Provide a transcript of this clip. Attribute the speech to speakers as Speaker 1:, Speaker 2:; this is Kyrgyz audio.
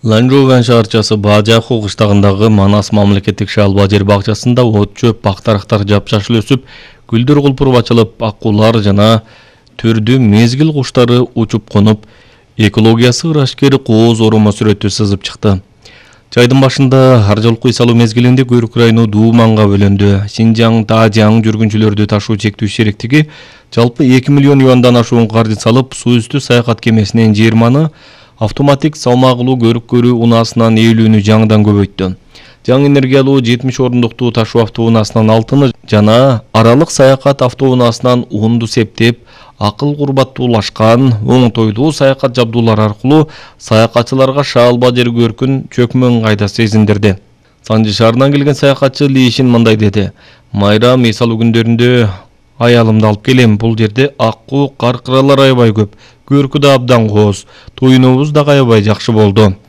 Speaker 1: Ланжоувен шаарчасы Баажаху кыштагындагы Манас мамлекеттик шалба жер бакчасында от чөп, бактарактар жапжашыл өсүп, гүлдөр кулпуруп ачылып, аккулар жана түрдүү мезгил куштары учуп конуп, экологиясы ырашкер кооз оромо сүрөтү сызып чыкты. Жайдын башында ар жолку үй салуу мезгилинде Көйрөк району Дууманга бөлүндү. Синжаң, Таажаң жүргүнчүлөрдү ташуу чектүү шериктиги жалпы 2 миллион юандан ашуун каржы салып, суу үстү саякат кемесинен 20-ны автоматик салмагылуу көрүк көрүү унаасынан ээлүүнү жаңыдан көбөйттү. Жаңы энергиялуу 70 орындуктуу ташуу автоунаасынан 6-ны жана аралык саякат автоунаасынан 10-ду септеп, акыл курбаттуулашкан, оңтойлуу саякат жабдуулары аркылуу саякатчыларга шаалба жер көркүн чөкмө ыңгайда сезиндирди. Санжы шаарынан келген саякатчы Лишин мындай деди: "Майрам үй салуу күндөрүндө аялымды алып келем. Бул жерде аккуу, каркыралар аябай көп. Көркү да абдан кооз. Тоюнубуз да аябай жакшы болду.